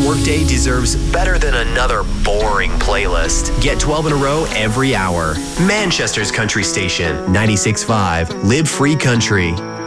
workday deserves better than another boring playlist. Get 12 in a row every hour. Manchester's Country Station, 96.5, Live Free Country.